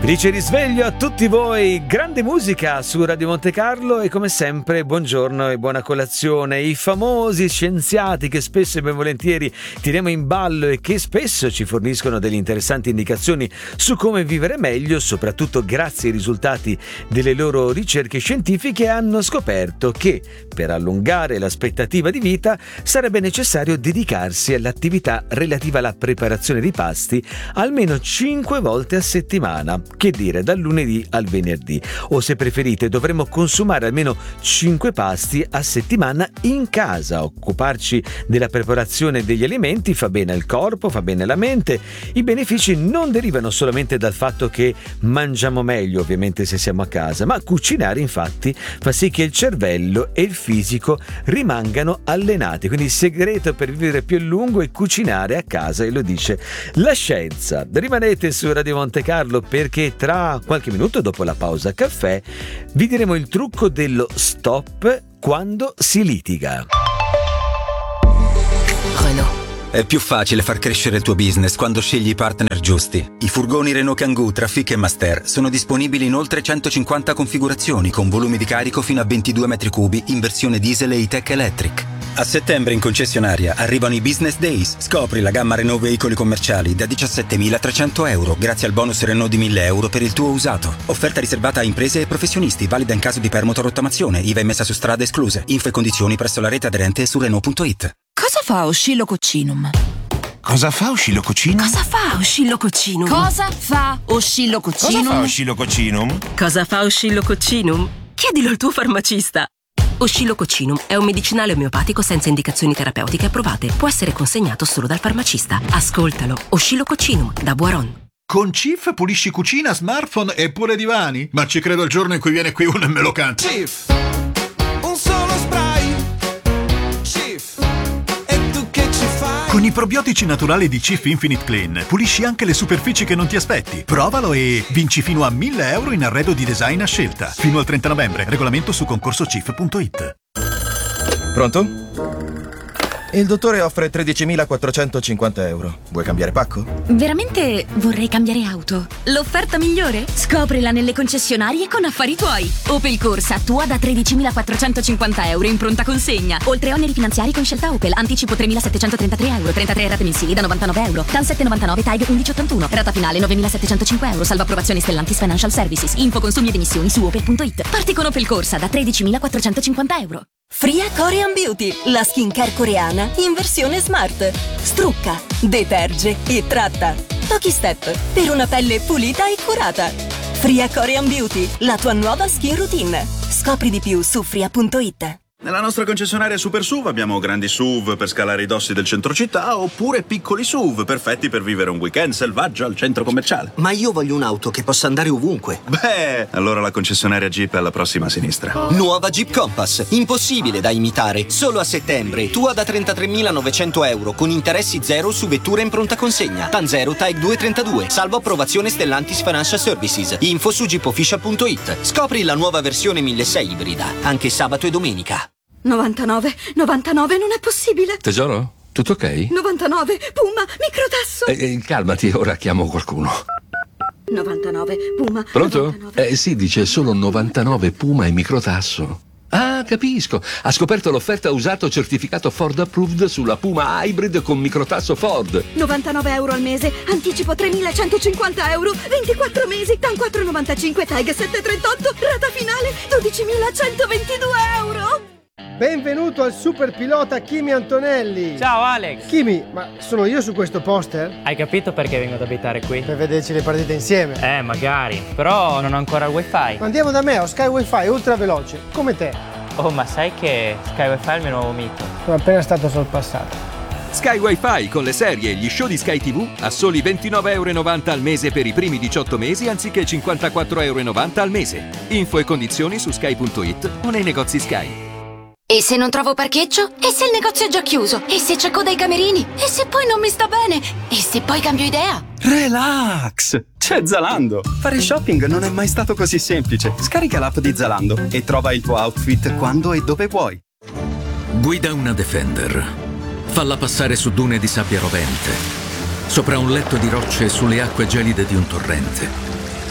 Felice risveglio a tutti voi, grande musica su Radio Monte Carlo e come sempre buongiorno e buona colazione. I famosi scienziati che spesso e ben volentieri tiriamo in ballo e che spesso ci forniscono delle interessanti indicazioni su come vivere meglio, soprattutto grazie ai risultati delle loro ricerche scientifiche, hanno scoperto che per allungare l'aspettativa di vita sarebbe necessario dedicarsi all'attività relativa alla preparazione di pasti almeno 5 volte a settimana. Che dire, dal lunedì al venerdì, o se preferite dovremmo consumare almeno 5 pasti a settimana in casa. Occuparci della preparazione degli alimenti fa bene al corpo, fa bene alla mente. I benefici non derivano solamente dal fatto che mangiamo meglio, ovviamente se siamo a casa, ma cucinare infatti fa sì che il cervello e il fisico rimangano allenati. Quindi il segreto per vivere più a lungo è cucinare a casa, e lo dice la scienza. Rimanete su Radio Monte Carlo perché tra qualche minuto, dopo la pausa caffè, vi diremo il trucco dello stop quando si litiga. Renault. È più facile far crescere il tuo business quando scegli i partner giusti. I furgoni Renault Kangoo, Trafic e Master sono disponibili in oltre 150 configurazioni con volumi di carico fino a 22 metri cubi in versione diesel e E-Tech Electric. A settembre in concessionaria arrivano i Business Days. Scopri la gamma Renault veicoli commerciali da 17.300 euro grazie al bonus Renault di 1.000 euro per il tuo usato. Offerta riservata a imprese e professionisti, valida in caso di permuta-rottamazione, IVA emessa su strade escluse. Info e condizioni presso la rete aderente e su Renault.it. Cosa fa Oscillococcinum? Cosa fa Oscillococcinum? Cosa fa Oscillococcinum? Cosa fa Oscillococcinum? Cosa fa Oscillococcinum? Cosa fa Oscillococcinum? Chiedilo al tuo farmacista. Oscillococcinum è un medicinale omeopatico senza indicazioni terapeutiche approvate. Può essere consegnato solo dal farmacista. Ascoltalo. Oscillococcinum da Boiron. Con Cif pulisci cucina, smartphone e pure divani? Ma ci credo il giorno in cui viene qui uno e me lo canta. Cif, un solo spray. Cif, e tu che ci fai? Con i probiotici naturali di Cif Infinite Clean pulisci anche le superfici che non ti aspetti. Provalo e vinci fino a 1.000 euro in arredo di design a scelta. Fino al 30 novembre. Regolamento su concorsocif.it. Pronto? Il dottore offre 13.450 euro. Vuoi cambiare pacco? Veramente vorrei cambiare auto. L'offerta migliore? Scoprila nelle concessionarie con Affari Tuoi. Opel Corsa tua da 13.450 euro in pronta consegna. Oltre oneri finanziari con scelta Opel. Anticipo 3.733 euro. 33 rate mensili da 99 euro. TAN 799 TAG 1181. Rata finale 9.705 euro. Salva approvazioni Stellantis Financial Services. Info consumi ed emissioni su opel.it. Parti con Opel Corsa da 13.450 euro. Fria Korean Beauty, la skincare coreana in versione smart. Strucca, deterge e tratta. Pochi step per una pelle pulita e curata. Fria Korean Beauty, la tua nuova skin routine. Scopri di più su fria.it. Nella nostra concessionaria Super SUV abbiamo grandi SUV per scalare i dossi del centro città oppure piccoli SUV perfetti per vivere un weekend selvaggio al centro commerciale. Ma io voglio un'auto che possa andare ovunque. Beh, allora la concessionaria Jeep è alla prossima sinistra. Nuova Jeep Compass, impossibile da imitare. Solo a settembre, tua da 33.900 euro con interessi zero su vetture in pronta consegna. TAN 0 TAG 232, salvo approvazione Stellantis Financial Services. Info su jeepofficial.it. Scopri la nuova versione 1600 ibrida, anche sabato e domenica. 99 non è possibile. Tesoro, tutto ok? 99 Puma microtasso. Calmati, ora chiamo qualcuno. 99 Puma. Pronto? 99. Sì, dice solo 99 Puma e microtasso. Ah, capisco. Ha scoperto l'offerta usato certificato Ford Approved sulla Puma Hybrid con microtasso Ford. 99 euro al mese, anticipo 3.150 euro, 24 mesi, TAN 495 TAG 738, rata finale 12.122 euro. Benvenuto al super pilota Kimi Antonelli. Ciao Alex. Kimi, ma sono io su questo poster? Hai capito perché vengo ad abitare qui? Per vederci le partite insieme. Magari, però non ho ancora il wifi. Andiamo da me, ho Sky Wi-Fi ultra veloce, come te. Oh, ma sai che Sky Wi-Fi è il mio nuovo mito? Sono appena stato sorpassato. Sky Wi-Fi con le serie e gli show di Sky TV a soli 29,90 € al mese per i primi 18 mesi anziché 54,90 € al mese. Info e condizioni su sky.it o nei negozi Sky. E se non trovo parcheggio? E se il negozio è già chiuso? E se c'è coda ai camerini? E se poi non mi sta bene? E se poi cambio idea? Relax! C'è Zalando! Fare shopping non è mai stato così semplice. Scarica l'app di Zalando e trova il tuo outfit quando e dove vuoi. Guida una Defender. Falla passare su dune di sabbia rovente, sopra un letto di rocce e sulle acque gelide di un torrente.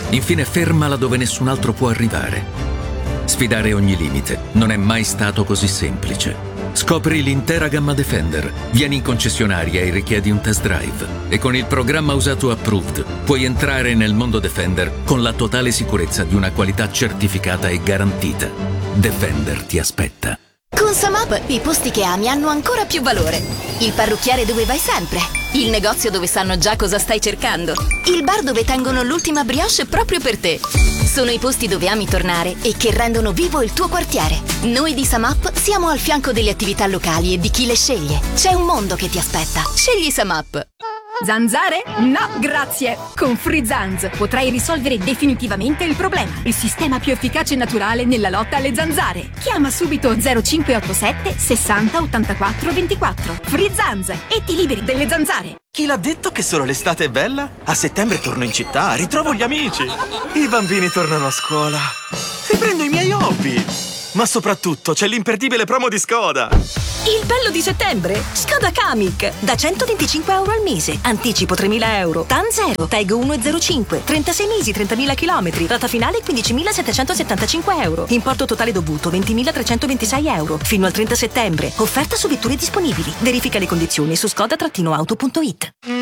Infine fermala dove nessun altro può arrivare. Sfidare ogni limite non è mai stato così semplice. Scopri l'intera gamma Defender. Vieni in concessionaria e richiedi un test drive. E con il programma usato Approved puoi entrare nel mondo Defender con la totale sicurezza di una qualità certificata e garantita. Defender ti aspetta. Con SumUp i posti che ami hanno ancora più valore. Il parrucchiere dove vai sempre. Il negozio dove sanno già cosa stai cercando. Il bar dove tengono l'ultima brioche proprio per te. Sono i posti dove ami tornare e che rendono vivo il tuo quartiere. Noi di SumUp siamo al fianco delle attività locali e di chi le sceglie. C'è un mondo che ti aspetta. Scegli SumUp. Zanzare? No, grazie! Con Free Zanz potrai risolvere definitivamente il problema. Il sistema più efficace e naturale nella lotta alle zanzare. Chiama subito 0587 60 84 24. Free Zanz e ti liberi delle zanzare. Chi l'ha detto che solo l'estate è bella? A settembre torno in città, ritrovo gli amici. I bambini tornano a scuola. Riprendo i miei hobby. Ma soprattutto c'è l'imperdibile promo di Skoda. Il bello di settembre? Skoda Kamiq. Da 125 euro al mese. Anticipo 3.000 euro. TAN 0. TAG 1,05. 36 mesi, 30.000 km. Rata finale 15.775 euro. Importo totale dovuto 20.326 euro. Fino al 30 settembre. Offerta su vetture disponibili. Verifica le condizioni su skoda-auto.it.